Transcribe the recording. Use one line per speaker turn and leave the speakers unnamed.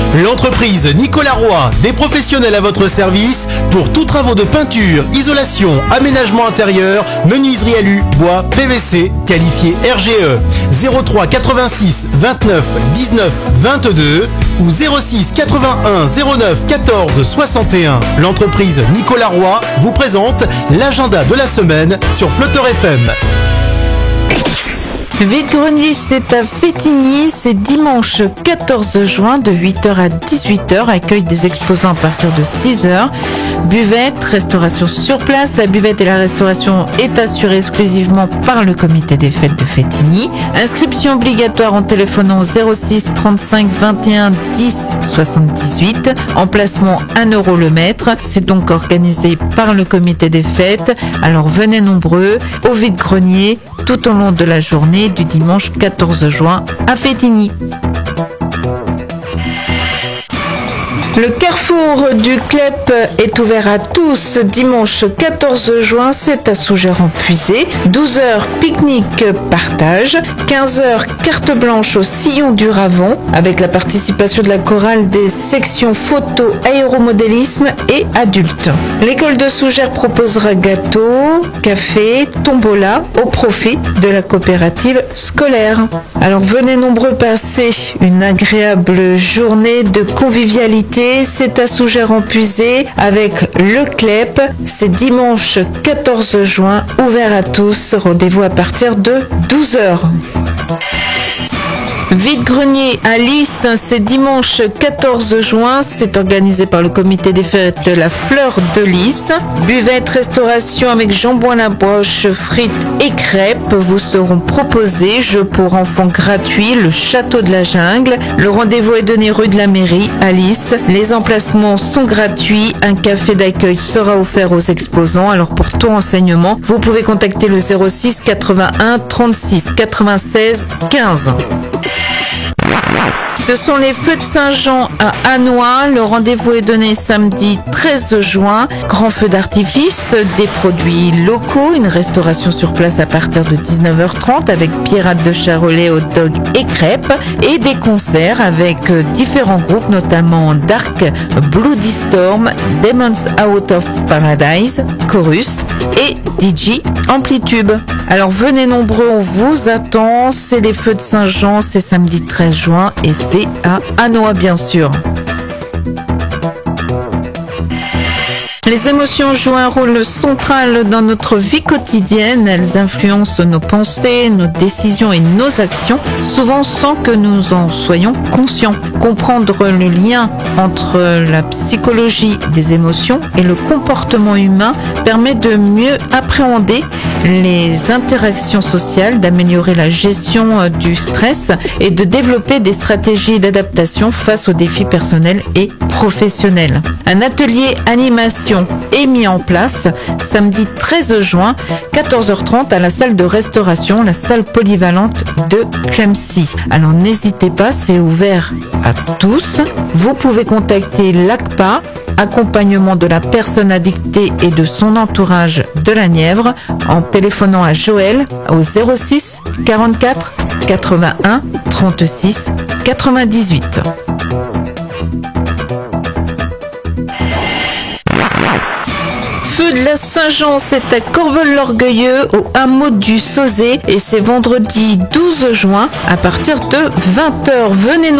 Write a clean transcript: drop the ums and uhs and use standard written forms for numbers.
L'entreprise Nicolas Roy, des professionnels à votre service pour tous travaux de peinture, isolation, aménagement intérieur, menuiserie alu, bois, PVC, qualifié RGE. 03 86 29 19 22 ou 06 81 09 14 61. L'entreprise Nicolas Roy vous présente l'agenda de la semaine sur Flutter FM.
Vide-grenier, c'est à Fétigny, c'est dimanche 14 juin de 8h à 18h, accueil des exposants à partir de 6h. Buvette, restauration sur place. La buvette et la restauration est assurée exclusivement par le comité des fêtes de Fétigny. Inscription obligatoire en téléphonant au 06 35 21 10 78. Emplacement 1 € le mètre. C'est donc organisé par le comité des fêtes. Alors venez nombreux au vide-grenier tout au long de la journée du dimanche 14 juin à Fétigny. Le carrefour du Clep est ouvert à tous dimanche 14 juin, c'est à Sougères-en-Puisé. 12h, pique-nique partage. 15h, carte blanche au Sillon du Ravon avec la participation de la chorale des sections photo, aéromodélisme et adultes. L'école de Sougères proposera gâteau, café, tombola au profit de la coopérative scolaire. Alors venez nombreux passer une agréable journée de convivialité. C'est à Sougères-en-Puisé avec le Clep. C'est dimanche 14 juin, ouvert à tous. Rendez-vous à partir de 12h. Vide-grenier à Lys, c'est dimanche 14 juin, c'est organisé par le comité des fêtes de la Fleur de Lys. Buvette, restauration avec jambon à la broche, frites et crêpes vous seront proposés. Jeux pour enfants gratuits, le château de la jungle. Le rendez-vous est donné rue de la Mairie à Lys. Les emplacements sont gratuits. Un café d'accueil sera offert aux exposants. Alors pour tout renseignement, vous pouvez contacter le 06 81 36 96 15. Ce sont les feux de Saint-Jean à Hannois. Le rendez-vous est donné samedi 13 juin. Grand feu d'artifice, des produits locaux, une restauration sur place à partir de 19h30 avec pirates de charolais, hot dog et crêpes et des concerts avec différents groupes, notamment Dark Bloody Storm, Demons Out of Paradise, Chorus et DJ Amplitude. Alors venez nombreux, on vous attend. C'est les feux de Saint-Jean, c'est samedi 13 juin et c'est à Hannois bien sûr. Les émotions jouent un rôle central dans notre vie quotidienne. Elles influencent nos pensées, nos décisions et nos actions, souvent sans que nous en soyons conscients. Comprendre le lien entre la psychologie des émotions et le comportement humain permet de mieux appréhender les interactions sociales, d'améliorer la gestion du stress et de développer des stratégies d'adaptation face aux défis personnels et professionnels. Un atelier animation est mis en place samedi 13 juin, 14h30 à la salle de restauration, la salle polyvalente de Clemcy. Alors n'hésitez pas, c'est ouvert à tous. Vous pouvez contacter l'ACPA, accompagnement de la personne addictée et de son entourage de la Nièvre, en téléphonant à Joël au 06 44 81 36 98. Feu de la Saint-Jean, c'est à Corveul-l'Orgueilleux, au hameau du Sauzet, et c'est vendredi 12 juin à partir de 20h. Venez nous